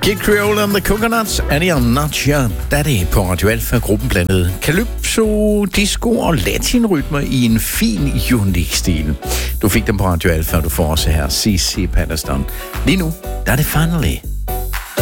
Kid Creole and the Coconuts, Annie I'm Not Your Daddy på Radio Alfa. Gruppen blandede calypso, disco og latinrytmer i en fin, unik stil. Du fik dem på Radio Alfa, og du får også her CC Patterson. Lige nu, der er det Finally.